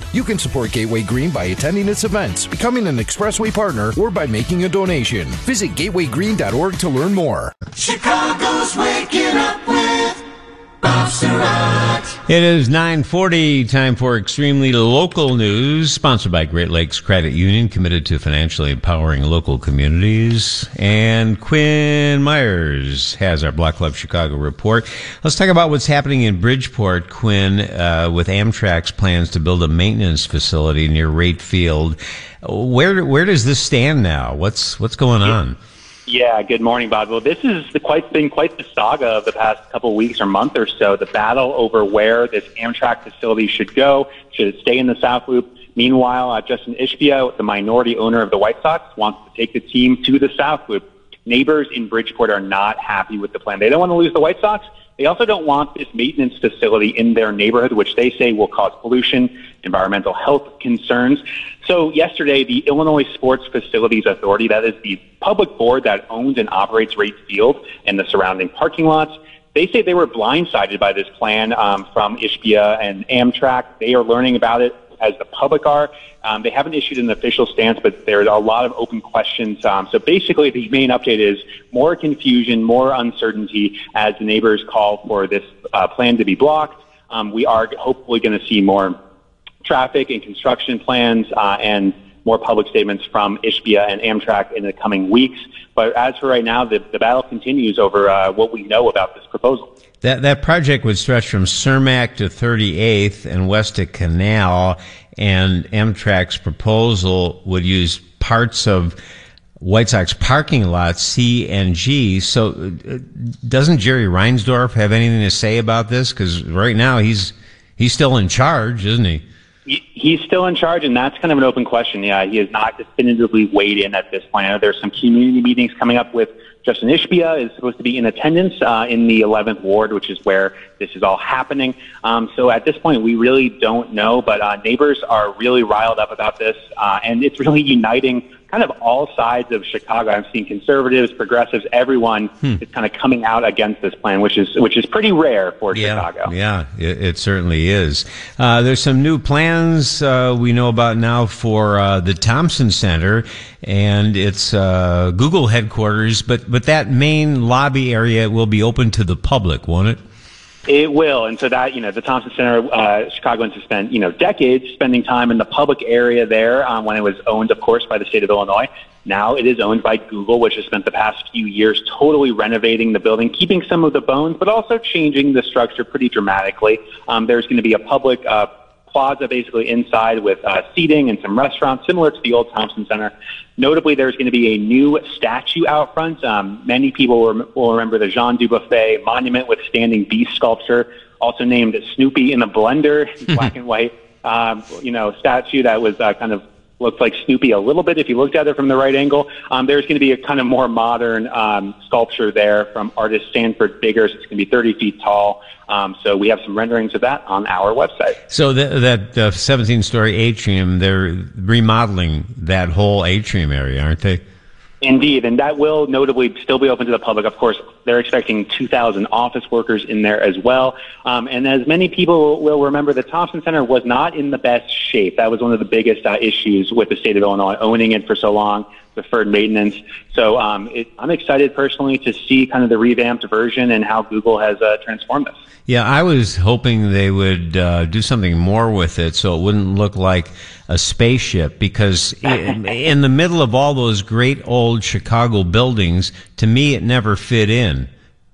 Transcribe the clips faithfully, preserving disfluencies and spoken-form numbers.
You can support Gateway Green by attending its events, becoming an Expressway partner, or by making a donation. Visit gateway green dot org to learn more. Chicago's waking up with Bob Surratt. It is nine forty, time for Extremely Local News, sponsored by Great Lakes Credit Union, committed to financially empowering local communities. And Quinn Myers has our Block Club Chicago report. Let's talk about what's happening in Bridgeport, Quinn, uh, with Amtrak's plans to build a maintenance facility near Rate Field. Where where does this stand now? What's what's going on? Yeah, good morning, Bob. Well, this is the quite been quite the saga of the past couple of weeks or month or so, the battle over where this Amtrak facility should go. Should it stay in the South Loop? Meanwhile, uh, Justin Ishbia, the minority owner of the White Sox, wants to take the team to the South Loop. Neighbors in Bridgeport are not happy with the plan. They don't want to lose the White Sox. They also don't want this maintenance facility in their neighborhood, which they say will cause pollution, environmental health concerns. So yesterday, the Illinois Sports Facilities Authority, that is the public board that owns and operates Rate Field and the surrounding parking lots, they say they were blindsided by this plan um, from Ishbia and Amtrak. They are learning about it as the public are. Um, they haven't issued an official stance, but there's a lot of open questions. Um, so basically, the main update is more confusion, more uncertainty as the neighbors call for this uh, plan to be blocked. Um, we are hopefully going to see more traffic and construction plans uh, and more public statements from Ishbia and Amtrak in the coming weeks. But as for right now, the, the battle continues over uh, what we know about this proposal. That that project would stretch from Cermak to thirty-eighth and west to Canal, and Amtrak's proposal would use parts of White Sox parking lots, C and G. So uh, doesn't Jerry Reinsdorf have anything to say about this? Because right now he's he's still in charge, isn't he? He's still in charge, and that's kind of an open question. Yeah, he has not definitively weighed in at this point. I know there's some community meetings coming up with Justin Ishbia is supposed to be in attendance uh, in the eleventh Ward, which is where this is all happening. Um, so at this point, we really don't know, but uh, neighbors are really riled up about this, uh, and it's really uniting kind of all sides of Chicago. I'm seeing conservatives, progressives, everyone hmm. is kind of coming out against this plan, which is which is pretty rare for yeah, Chicago. Yeah, it, it certainly is. Uh, there's some new plans uh, we know about now for uh, the Thompson Center, and it's uh, Google headquarters, but, but that main lobby area will be open to the public, won't it? It will, and so that, you know, the Thompson Center, uh, Chicagoans have spent, you know, decades spending time in the public area there um, when it was owned, of course, by the state of Illinois. Now it is owned by Google, which has spent the past few years totally renovating the building, keeping some of the bones, but also changing the structure pretty dramatically. Um, there's going to be a public uh, plaza basically inside with uh, seating and some restaurants similar to the old Thompson Center. Notably, there's going to be a new statue out front. Um, many people will, will remember the Jean Dubuffet monument with standing beast sculpture, also named Snoopy in a blender, black and white, um, you know, statue that was uh, kind of looked like Snoopy a little bit if you looked at it from the right angle. Um, there's going to be a kind of more modern um, sculpture there from artist Sanford Biggers. It's going to be thirty feet tall. Um, so we have some renderings of that on our website. So the, that uh, seventeen-story atrium, they're remodeling that whole atrium area, aren't they? Indeed, and that will notably still be open to the public. Of course, they're expecting two thousand office workers in there as well. Um, and as many people will remember, the Thompson Center was not in the best shape. That was one of the biggest uh, issues with the state of Illinois, owning it for so long, deferred maintenance. So um, it, I'm excited personally to see kind of the revamped version and how Google has uh, transformed this. Yeah, I was hoping they would uh, do something more with it so it wouldn't look like a spaceship, because in, in the middle of all those great old Chicago buildings, to me, it never fit in.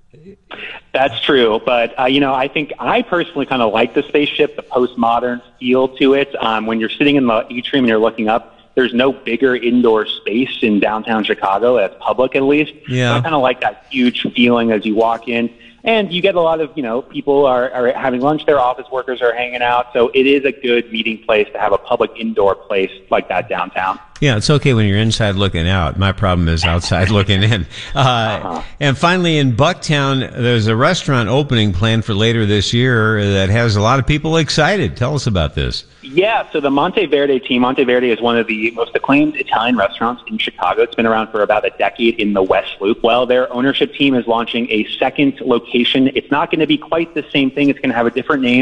That's true, but uh, you know, I think I personally kind of like the spaceship, the postmodern feel to it. Um, when you're sitting in the atrium and you're looking up, there's no bigger indoor space in downtown Chicago that's public, at least. Yeah, so I kind of like that huge feeling as you walk in. And you get a lot of, you know, people are, are having lunch there, office workers are hanging out. So it is a good meeting place to have a public indoor place like that downtown. Yeah, it's okay when you're inside looking out. My problem is outside looking in. Uh, uh-huh. And finally, in Bucktown, there's a restaurant opening planned for later this year that has a lot of people excited. Tell us about this. Yeah, so the Monteverde team, Monteverde is one of the most acclaimed Italian restaurants in Chicago. It's been around for about a decade in the West Loop. Well, their ownership team is launching a second location. It's not going to be quite the same thing. It's going to have a different name,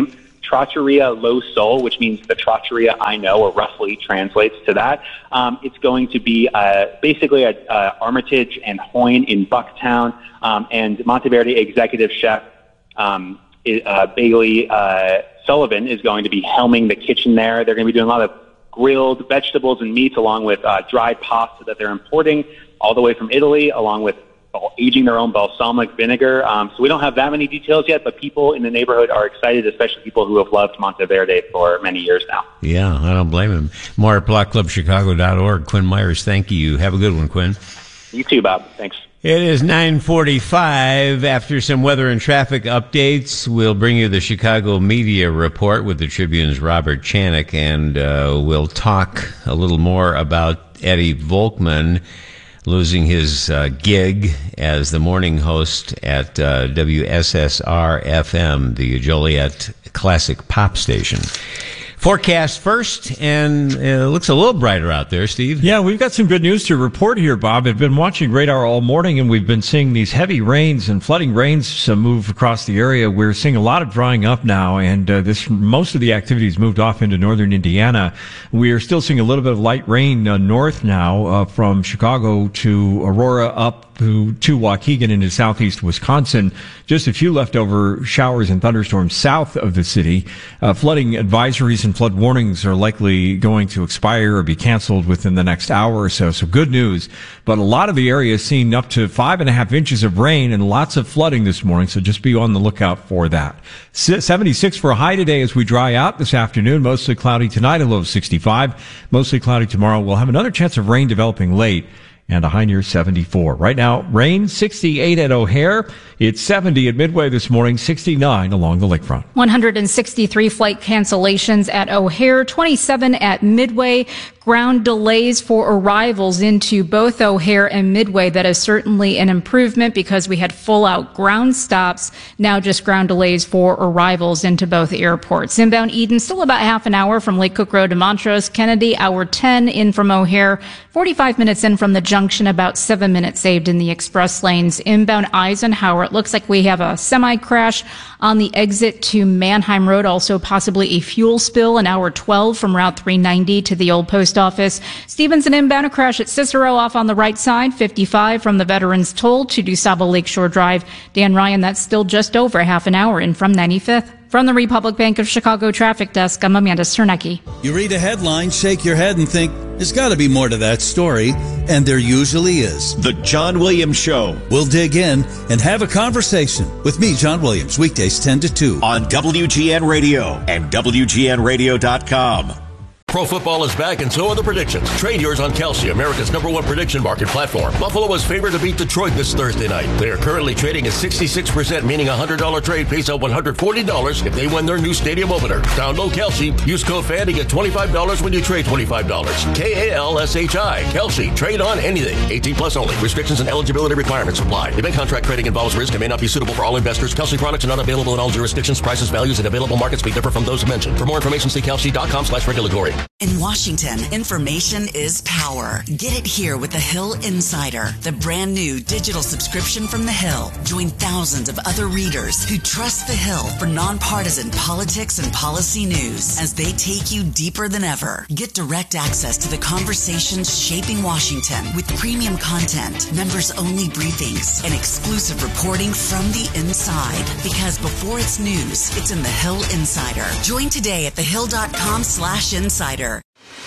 Trattoria Lo Sol, which means the Trattoria I know, or roughly translates to that. Um, it's going to be uh, basically a, a Armitage and Hoyne in Bucktown, um, and Monteverde executive chef um, uh, Bailey uh, Sullivan is going to be helming the kitchen there. They're going to be doing a lot of grilled vegetables and meats, along with uh, dried pasta that they're importing all the way from Italy, along with aging their own balsamic vinegar. Um, so we don't have that many details yet, but people in the neighborhood are excited, especially people who have loved Monteverde for many years now. Yeah, I don't blame him. More at block club chicago dot org. Quinn Myers, thank you. Have a good one, Quinn. You too, Bob. Thanks. It is nine forty-five. After some weather and traffic updates, we'll bring you the Chicago Media Report with the Tribune's Robert Chanik, and uh, we'll talk a little more about Eddie Volkman losing his uh, gig as the morning host at uh, W S S R F M, the Joliet Classic Pop Station. Forecast first, and it looks a little brighter out there, Steve. Yeah, we've got some good news to report here, Bob. I've been watching radar all morning, and we've been seeing these heavy rains and flooding rains uh, move across the area. We're seeing a lot of drying up now, and uh, this most of the activities moved off into northern Indiana. We are still seeing a little bit of light rain uh, north now uh, from Chicago to Aurora up to, to Waukegan into southeast Wisconsin. Just a few leftover showers and thunderstorms south of the city. Uh, flooding advisories and flood warnings are likely going to expire or be canceled within the next hour or so. So good news. But a lot of the area is seeing up to five and a half inches of rain and lots of flooding this morning. So just be on the lookout for that. seventy-six for a high today as we dry out this afternoon. Mostly cloudy tonight, a low of sixty-five. Mostly cloudy tomorrow. We'll have another chance of rain developing late, and a high near seventy-four. Right now, rain, sixty-eight at O'Hare. It's seventy at Midway this morning, sixty-nine along the lakefront. one hundred sixty-three flight cancellations at O'Hare, twenty-seven at Midway. Ground delays for arrivals into both O'Hare and Midway. That is certainly an improvement because we had full-out ground stops. Now just ground delays for arrivals into both airports. Inbound Eden, still about half an hour from Lake Cook Road to Montrose. Kennedy, hour ten in from O'Hare. forty-five minutes in from the junction, about seven minutes saved in the express lanes. Inbound Eisenhower, it looks like we have a semi-crash on the exit to Mannheim Road. Also possibly a fuel spill, an hour twelve from Route three ninety to the old post office. Stevenson inbound, a crash at Cicero off on the right side. fifty-five from the Veterans Toll to DuSable Lakeshore Drive. Dan Ryan, that's still just over half an hour in from ninety-fifth. From the Republic Bank of Chicago Traffic Desk, I'm Amanda Cernecki. You read a headline, shake your head, and think, there's got to be more to that story. And there usually is. The John Williams Show. We'll dig in and have a conversation with me, John Williams, weekdays ten to two. On W G N Radio and W G N radio dot com. Pro football is back, and so are the predictions. Trade yours on Kelsey, America's number one prediction market platform. Buffalo is favored to beat Detroit this Thursday night. They are currently trading at sixty-six percent, meaning a one hundred dollars trade pays out one hundred forty dollars if they win their new stadium opener. Download Kelsey. Use code F A N to get twenty-five dollars when you trade twenty-five dollars. K A L S H I. Kelsey. Trade on anything. eighteen plus only. Restrictions and eligibility requirements apply. Event contract trading involves risk and may not be suitable for all investors. Kelsey products are not available in all jurisdictions. Prices, values, and available markets may differ from those mentioned. For more information, see kelsey dot com slash regulatory. In Washington, information is power. Get it here with The Hill Insider, the brand new digital subscription from The Hill. Join thousands of other readers who trust The Hill for nonpartisan politics and policy news as they take you deeper than ever. Get direct access to the conversations shaping Washington with premium content, members-only briefings, and exclusive reporting from the inside. Because before it's news, it's in The Hill Insider. Join today at thehill dot com slash insider.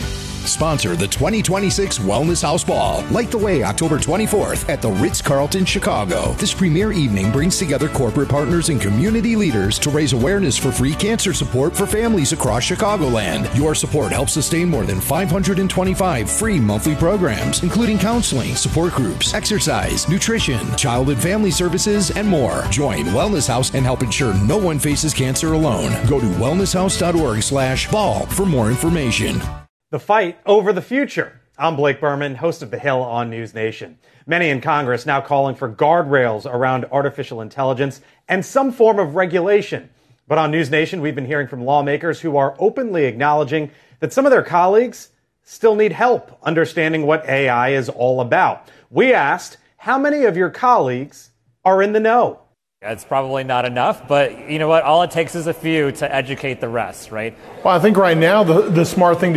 Sponsor the twenty twenty-six Wellness House Ball. Light the way October twenty-fourth at the Ritz-Carlton, Chicago. This premier evening brings together corporate partners and community leaders to raise awareness for free cancer support for families across Chicagoland. Your support helps sustain more than five hundred twenty-five free monthly programs, including counseling, support groups, exercise, nutrition, child and family services, and more. Join Wellness House and help ensure no one faces cancer alone. Go to wellness house dot org slash ball for more information. The fight over the future. I'm Blake Berman, host of The Hill on News Nation. Many in Congress now calling for guardrails around artificial intelligence and some form of regulation. But on News Nation, we've been hearing from lawmakers who are openly acknowledging that some of their colleagues still need help understanding what A I is all about. We asked, how many of your colleagues are in the know? It's probably not enough, but you know what? All it takes is a few to educate the rest, right? Well, I think right now the, the smart thing to